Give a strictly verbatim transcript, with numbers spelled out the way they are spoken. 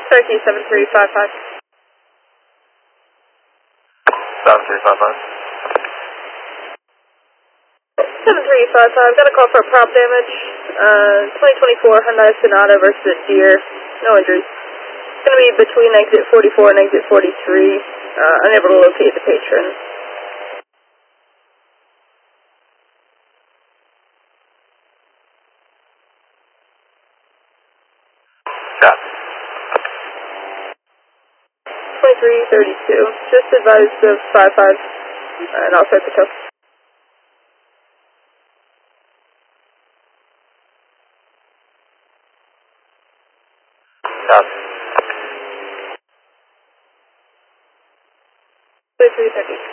Cherokee seven three five five. seven three five five. seven three five five, got a call for prop damage. Uh, twenty twenty-four Hyundai Sonata versus Deere. No injuries. It's going to be between exit forty-four and exit forty-three. Uh, unable to locate the patron. Yeah. twenty-three thirty-two. Just advised of five five. Uh, and I'll start the tow. Yeah. twenty-three thirty.